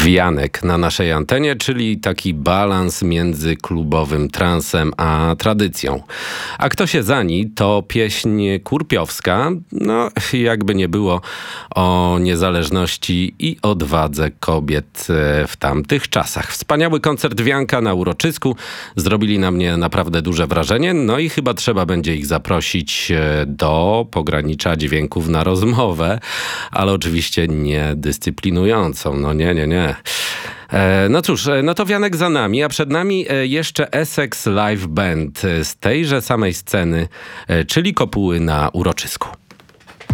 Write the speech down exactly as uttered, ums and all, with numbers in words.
Wianek na naszej antenie, czyli taki balans między klubowym transem a tradycją. A kto się zani, to pieśń kurpiowska, no jakby nie było, o niezależności i odwadze kobiet w tamtych czasach. Wspaniały koncert wianka na uroczysku. Zrobili na mnie naprawdę duże wrażenie, no i chyba trzeba będzie ich zaprosić do pogranicza dźwięków na rozmowę, ale oczywiście nie dyscyplinującą. No nie, nie, nie. E, no cóż, no to wianek za nami, a przed nami jeszcze Essex Live Band z tejże samej sceny, czyli Kopuły na uroczysku.